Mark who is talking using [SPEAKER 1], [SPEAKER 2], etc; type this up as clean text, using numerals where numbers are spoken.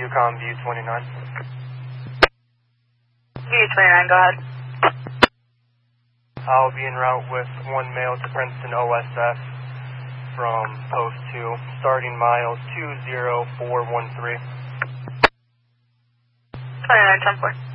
[SPEAKER 1] Yukon View 29.
[SPEAKER 2] View 29, go ahead.
[SPEAKER 1] I'll be en route with one mail to Princeton OSF from Post 2, starting miles 20413.
[SPEAKER 2] 29, 10-4.